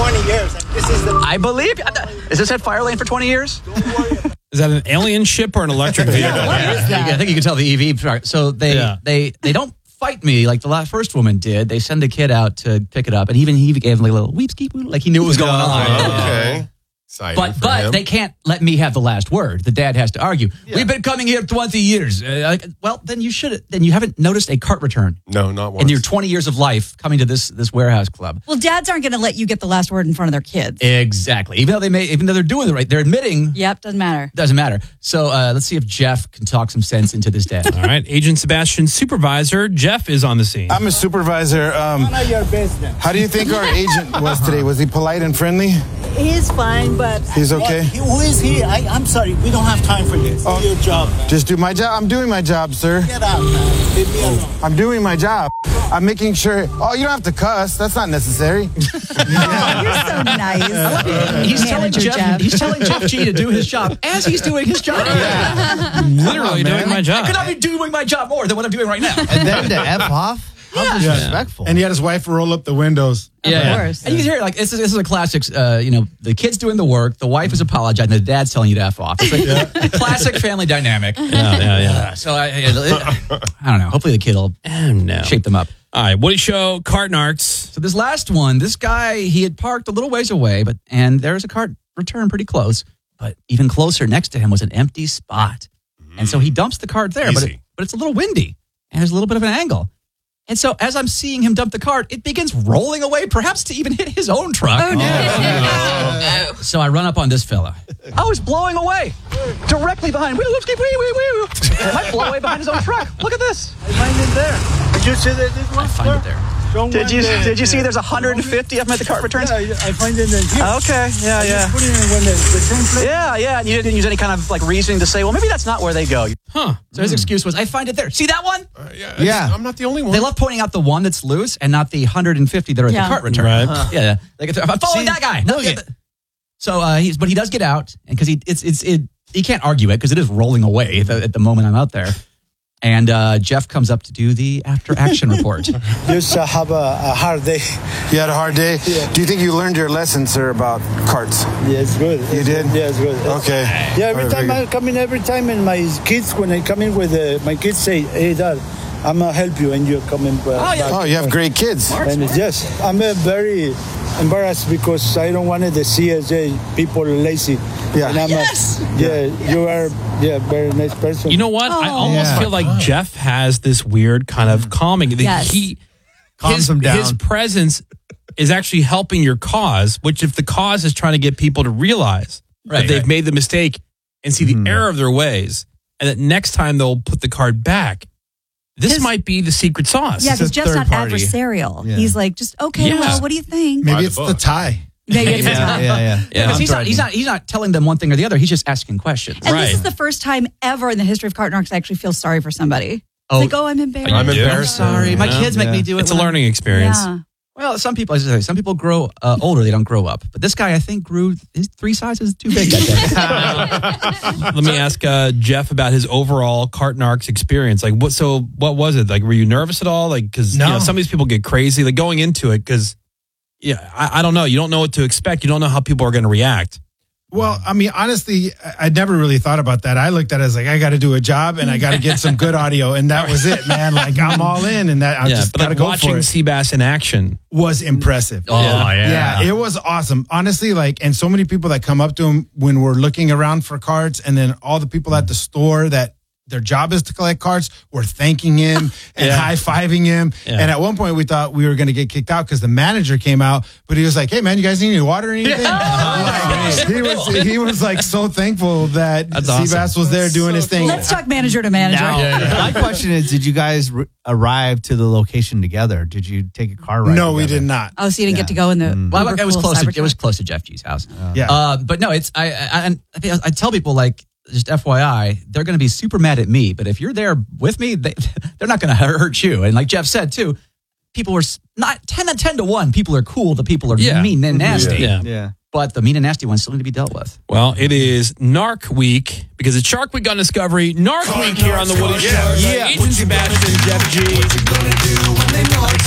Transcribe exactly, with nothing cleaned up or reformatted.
twenty years. This is the. I believe. Is this at Fire Lane for twenty years? Is that an alien ship or an electric vehicle? What is that? I think you can tell the E V. part. So they Yeah. they they don't fight me like the last first woman did. They send a kid out to pick it up, and even he gave him like a little weep skeep, like he knew what was going on. Okay. Exciting But for but him. they can't let me have the last word. The dad has to argue. We've been coming here twenty years. Uh, like, well, then you should. Then you haven't noticed a cart return No, not once. in your twenty years of life coming to this this warehouse club. Well, dads aren't going to let you get the last word in front of their kids. Exactly. Even though they may, even though they're doing the right, they're admitting. Yep, doesn't matter. Doesn't matter. So uh, let's see if Jeff can talk some sense into this dad. All right, Agent Sebastian's supervisor, Jeff, is on the scene. I'm a supervisor. Um, None of your business. how do you think our agent was today? Was he polite and friendly? He's fine, but He's okay? What- who is he? I, I'm sorry. We don't have time for this. Oh. Do your job, man. Just do my job. I'm doing my job, sir. Get out, man. Leave me alone. I'm doing my job. I'm making sure. Oh, you don't have to cuss. That's not necessary. You're so nice. He's telling Manager Jeff, Jeff. He's telling Jeff G to do his job as he's doing his job. Literally doing my I job. could not be doing my job more than what I'm doing right now. And then to F off? How disrespectful. And he had his wife roll up the windows. Of course. And you can hear like this is this is a classic. Uh, you know, the kid's doing the work, the wife is apologizing, the dad's telling you to f off. It's like a classic family dynamic. Yeah, yeah, yeah. Uh, so I, I, I don't know. Hopefully the kid will Oh, no. shape them up. All right, Woody Show, Cart Narcs. So this last one, this guy he had parked a little ways away, but and there's a cart return pretty close, but even closer next to him was an empty spot, and so he dumps the cart there, but it, Easy. but it's a little windy and there's a little bit of an angle. And so as I'm seeing him dump the cart, it begins rolling away, perhaps to even hit his own truck. Oh, no. So I run up on this fella. I was blowing away directly behind. Wee, wee, wee, wee, wee. I blow away behind his own truck. Look at this. I find it there. Did you see that this one? I find it there. Did you Did you see there's one hundred fifty of them at the cart returns? Yeah, I find it in here. Okay, yeah, I yeah. just put it in when the, the same place. Yeah, yeah, and you didn't use any kind of like reasoning to say, well, maybe that's not where they go. Huh. So his excuse was, I find it there. See that one? Uh, yeah, Yeah. I'm not the only one. They love pointing out the one that's loose and not the one hundred fifty that are at Yeah. the cart return. Right. Yeah, yeah. Like, I'm following that guy. Not the other- So uh, he's, but he does get out, and because he, it's, it's, it, he can't argue it because it is rolling away at the, at the moment I'm out there. And uh, Jeff comes up to do the after action report. Just uh, have a, a hard day. You had a hard day? Yeah. Do you think you learned your lesson, sir, about carts? Yeah, it's good. You It's did? good. Yeah, it's good. Okay. Yeah, every All right, time very I come in, every time, and my kids, when I come in with uh, my kids say, hey, Dad, I'm going to help you, and you're coming uh, Oh, yeah. back. Oh, you have great kids. And yes, I'm uh, very embarrassed because I don't want to see as a people lazy. Yeah. And I'm Yes! A, yeah, you are yeah very nice person. You know what? I Oh. almost Yeah. feel like Jeff has this weird kind of calming. Yes. He, Calms his, him down. his presence is actually helping your cause, which if the cause is trying to get people to realize Right, that they've right. made the mistake and see the error of their ways, and that next time they'll put the card back, this His- might be the secret sauce. Yeah, It's a because Jeff's third not party. adversarial. Yeah. He's like, just, okay, Yeah. well, what do you think? By Maybe the it's book. the tie. Maybe it's Yeah. time. Yeah, yeah. Yeah. Because he's not, trying he's to- not, he's not telling them one thing or the other. He's just asking questions. And Right. this is the first time ever in the history of Cart Narcs I actually feel sorry for somebody. Oh. It's like, oh, I'm embarrassed. I'm You do? embarrassed. Sorry, my Yeah. kids make Yeah. me do it. It's a when I'm- learning experience. Yeah. Well, some people, as I say, some people grow uh, older; they don't grow up. But this guy, I think, grew his three sizes too big that day. Let me ask uh, Jeff about his overall Cart Narcs experience. Like, what? So, what was it? Like, were you nervous at all? Like, because No. you know, some of these people get crazy. Like going into it, because yeah, I, I don't know. You don't know what to expect. You don't know how people are going to react. Well, I mean, honestly, I- I'd never really thought about that. I looked at it as like, I got to do a job and I got to get some good audio. And that was it, man. Like, I'm all in and that I yeah, just but got to like go watching for it. Seabass in action. Was impressive. Oh, yeah. Yeah, it was awesome. Honestly, like, and so many people that come up to him when we're looking around for cards, and then all the people at the store that their job is to collect cards were thanking him and Yeah. high-fiving him. Yeah. And at one point, we thought we were going to get kicked out because the manager came out, but he was like, hey, man, you guys need any water or anything? Like, he, was, he was like so thankful that That's awesome. Seabass was there doing his thing. Let's talk manager to manager. Now, my question is, did you guys r- arrive to the location together? Did you take a car ride No, we together? did not. Oh, so you didn't Yeah. get to go in the. Well, uber it was cool close. To, Cybertruck? it was close to Jeff G's house. Yeah. Uh, but no, it's I. I and I, think I tell people like just F Y I, they're going to be super mad at me. But if you're there with me, they, they're not going to hurt you. And like Jeff said too, people are s- not ten to ten to one. People are cool. The people are Yeah. mean and nasty. Yeah. Yeah. But the mean and nasty ones still need to be dealt with. Well, it is Narc Week because it's Shark Week on Discovery. Narc Week here on the Woody Show. Yeah. Agent Sebastian, Jeff G.